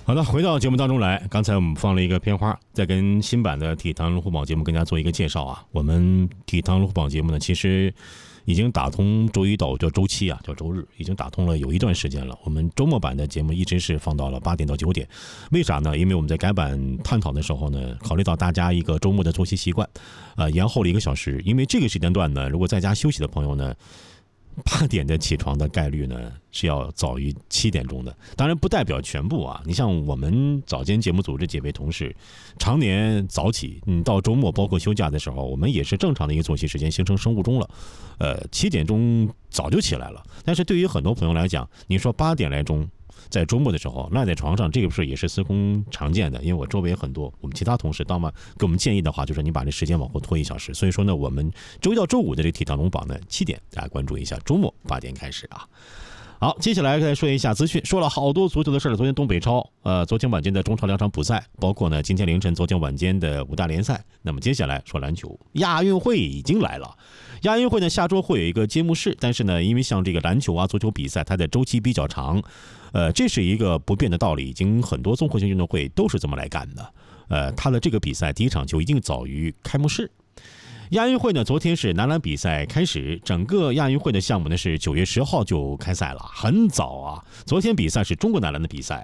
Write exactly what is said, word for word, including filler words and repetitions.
好的，回到节目当中来。刚才我们放了一个片花，在跟新版的体坛龙虎榜节目跟大家做一个介绍啊。我们体坛龙虎榜节目呢，其实已经打通周一到叫周七啊，叫周日，已经打通了有一段时间了。我们周末版的节目一直是放到了八点到九点，为啥呢？因为我们在改版探讨的时候呢，考虑到大家一个周末的作息习惯，呃，延后了一个小时。因为这个时间段呢，如果在家休息的朋友呢，八点的起床的概率呢是要早于七点钟的，当然不代表全部啊。你像我们早间节目组这几位同事，常年早起，嗯，到周末包括休假的时候，我们也是正常的一个作息时间，形成生物钟了。呃，七点钟早就起来了。但是对于很多朋友来讲，你说八点来钟。在周末的时候赖在床上，这个事也是司空常见的。因为我周围很多我们其他同事，当嘛给我们建议的话，就是你把这时间往后拖一小时。所以说呢，我们周一到周五的这个体坛龙榜呢，七点大家关注一下，周末八点开始啊。好，接下来再说一下资讯，说了好多足球的事了。昨天东北超，呃，昨天晚间的中超两场补赛，包括呢今天凌晨、昨天晚间的五大联赛。那么接下来说篮球，亚运会已经来了。亚运会呢下周会有一个揭幕式，但是呢，因为像这个篮球啊、足球比赛，它的周期比较长，呃，这是一个不变的道理，已经很多综合性运动会都是这么来干的。呃，它的这个比赛第一场就一定早于开幕式。亚运会呢，昨天是男篮比赛开始，整个亚运会的项目呢是九月十号就开赛了，很早啊。昨天比赛是中国男篮的比赛。